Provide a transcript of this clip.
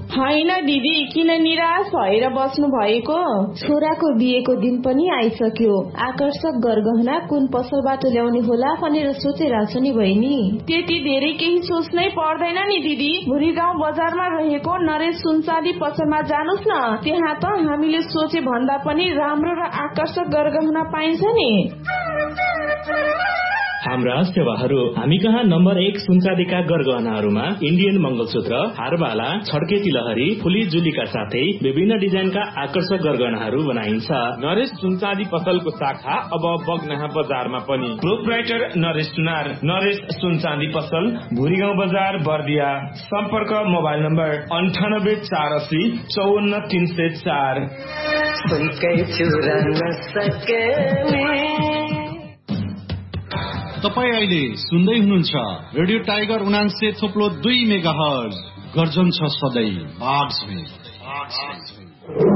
होइन दिदी, किन निराश भएर बस्नु भएको? छोराको बिहेको दिन पनि आइसक्यो। आकर्षक गरगहना कुन पसलबाट ल्याउने होला भनेर सोचिरहेको छु नि बहिनी। त्यति धेरै केही सोच्नै पर्दैन नि दिदी। भुरी गाउँ बजारमा रहेको नरेश सुनचाँदी पसलमा जानुस् न, त्यहाँ त हामीले सोचे भन्दा पनि राम्रो र आकर्षक गरगहना पाइन्छ नि। हाम्रा सेवाहरू हामी कहाँ नम्बर 1 सुनचाँदीका गरगहनाहरूमा इन्डियन मंगलसूत्र, हारबाला, छड्के तिलहरी, फुली जुलीका साथै विभिन्न डिजाइनका आकर्षक गरगहनाहरू बनाइन्छ। नरेश सुनचाँदी पसलको शाखा अब बगनाहा बजारमा पनि। प्रोप्राइटर नरेश सुनार, नरेश सुनचाँदी पसल, भुरीगाउँ बजार, बर्दिया। सम्पर्क मोबाइल नम्बर 98 480 54 304। तपाई अहिले सुन्दै हुनुहुन्छ रेडियो टाइगर 89.2 मेगाहर्ज। गर्जन छ सधैँ बाग।